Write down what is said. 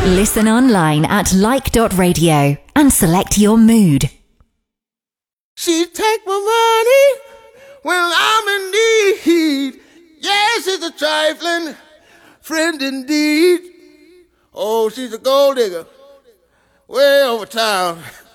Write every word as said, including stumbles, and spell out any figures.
Listen online at like dot radio and select your mood. She take my money when I'm in need. Yes, she's a trifling friend indeed. Oh, she's a gold digger way over town.